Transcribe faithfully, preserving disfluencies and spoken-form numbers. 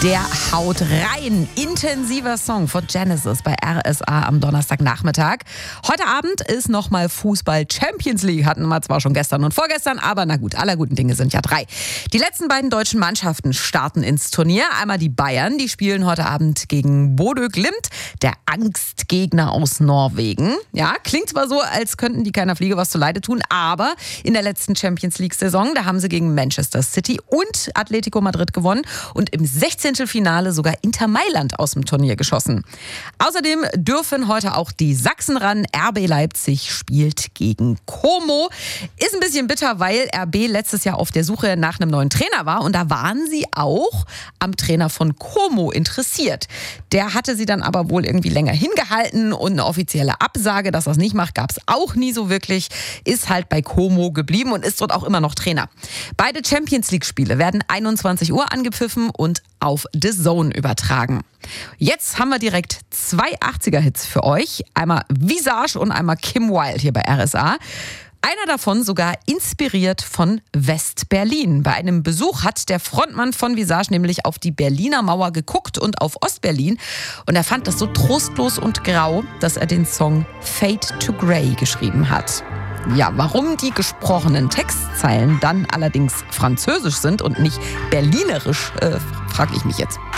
Der haut rein. Intensiver Song von Genesis bei R S A am Donnerstagnachmittag. Heute Abend ist nochmal Fußball Champions League. Hatten wir zwar schon gestern und vorgestern, aber na gut, aller guten Dinge sind ja drei. Die letzten beiden deutschen Mannschaften starten ins Turnier. Einmal die Bayern, die spielen heute Abend gegen Bodø Glimt, der Angstgegner aus Norwegen. Ja, klingt zwar so, als könnten die keiner Fliege was zuleide tun, aber in der letzten Champions League-Saison, da haben sie gegen Manchester City und Atletico Madrid gewonnen und im sechzehnten Finale sogar Inter Mailand aus dem Turnier geschossen. Außerdem dürfen heute auch die Sachsen ran. R B Leipzig spielt gegen Como. Ist ein bisschen bitter, weil R B letztes Jahr auf der Suche nach einem neuen Trainer war und da waren sie auch am Trainer von Como interessiert. Der hatte sie dann aber wohl irgendwie länger hingehalten und eine offizielle Absage, dass er es nicht macht, gab es auch nie so wirklich. Ist halt bei Como geblieben und ist dort auch immer noch Trainer. Beide Champions League-Spiele werden einundzwanzig Uhr angepfiffen und auf The Zone übertragen. Jetzt haben wir direkt zwei achtziger-Hits für euch. Einmal Visage und einmal Kim Wilde hier bei R S A. Einer davon sogar inspiriert von West-Berlin. Bei einem Besuch hat der Frontmann von Visage nämlich auf die Berliner Mauer geguckt und auf Ostberlin. Und er fand das so trostlos und grau, dass er den Song Fade to Grey geschrieben hat. Ja, warum die gesprochenen Textzeilen dann allerdings französisch sind und nicht berlinerisch, äh, frage ich mich jetzt.